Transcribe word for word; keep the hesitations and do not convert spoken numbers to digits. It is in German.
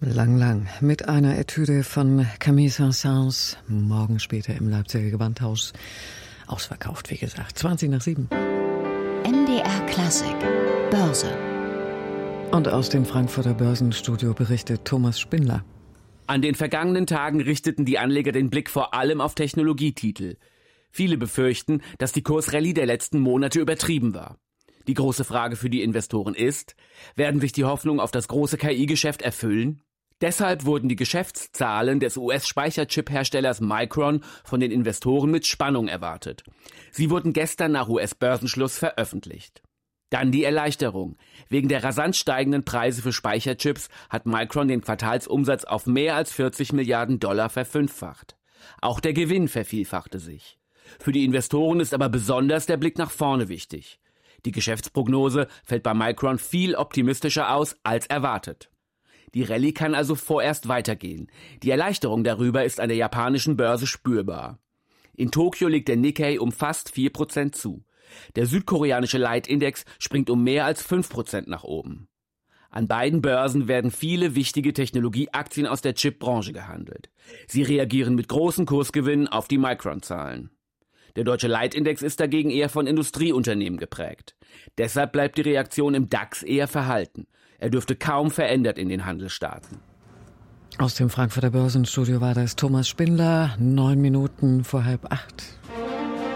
Lang, lang mit einer Etüde von Camille Saint-Saëns. Morgen später im Leipziger Gewandhaus. Ausverkauft, wie gesagt. zwanzig nach sieben. M D R Klassik. Börse. Und aus dem Frankfurter Börsenstudio berichtet Thomas Spindler. An den vergangenen Tagen richteten die Anleger den Blick vor allem auf Technologietitel. Viele befürchten, dass die Kursrallye der letzten Monate übertrieben war. Die große Frage für die Investoren ist, werden sich die Hoffnungen auf das große K I-Geschäft erfüllen? Deshalb wurden die Geschäftszahlen des U S-Speicherchip-Herstellers Micron von den Investoren mit Spannung erwartet. Sie wurden gestern nach U S-Börsenschluss veröffentlicht. Dann die Erleichterung. Wegen der rasant steigenden Preise für Speicherchips hat Micron den Quartalsumsatz auf mehr als vierzig Milliarden Dollar verfünffacht. Auch der Gewinn vervielfachte sich. Für die Investoren ist aber besonders der Blick nach vorne wichtig. Die Geschäftsprognose fällt bei Micron viel optimistischer aus als erwartet. Die Rallye kann also vorerst weitergehen. Die Erleichterung darüber ist an der japanischen Börse spürbar. In Tokio legt der Nikkei um fast vier Prozent zu. Der südkoreanische Leitindex springt um mehr als fünf Prozent nach oben. An beiden Börsen werden viele wichtige Technologieaktien aus der Chipbranche gehandelt. Sie reagieren mit großen Kursgewinnen auf die Micron-Zahlen. Der deutsche Leitindex ist dagegen eher von Industrieunternehmen geprägt. Deshalb bleibt die Reaktion im DAX eher verhalten. Er dürfte kaum verändert in den Handel starten. Aus dem Frankfurter Börsenstudio war das Thomas Spindler, neun Minuten vor halb acht.